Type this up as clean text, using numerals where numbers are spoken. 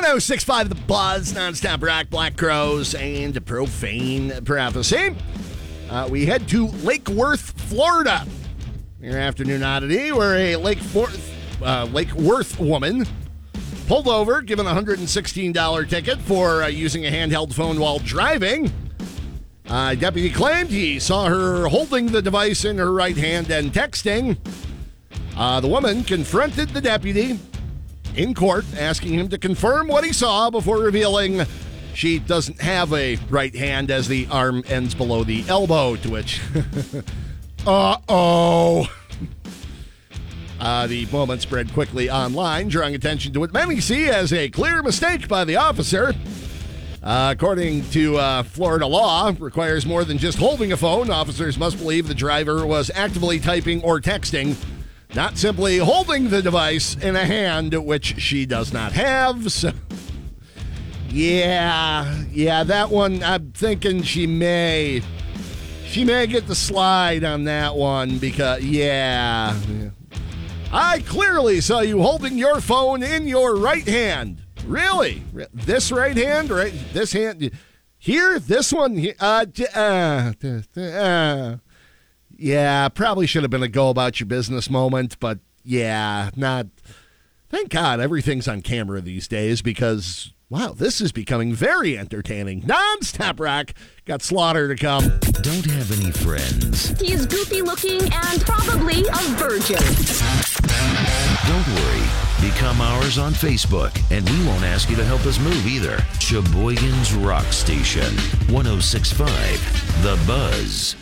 106.5 The Buzz, nonstop rock, Black Crowes, and profane prophecy. We head to Lake Worth, Florida. Your afternoon oddity, where a Lake Worth woman pulled over, given a $116 ticket for using a handheld phone while driving. Deputy claimed he saw her holding the device in her right hand and texting. The woman confronted the deputy in court, asking him to confirm what he saw before revealing she doesn't have a right hand as the arm ends below the elbow, to which, the moment spread quickly online, drawing attention to what many see as a clear mistake by the officer. According to Florida law, requires more than just holding a phone. Officers must believe the driver was actively typing or texting, not simply holding the device in a hand, which she does not have. So, yeah, that one, I'm thinking she may get the slide on that one because, yeah. I clearly saw you holding your phone in your right hand. Really? This right hand? Right? This hand? Here? This one? Yeah, probably should have been a go about your business moment, but yeah, not. Thank God everything's on camera these days because, wow, this is becoming very entertaining. Non-stop rock. Got Slaughter to come. Don't have any friends. He's goofy looking and probably a virgin. Don't worry. Become ours on Facebook, and we won't ask you to help us move either. Sheboygan's Rock Station, 106.5 The Buzz.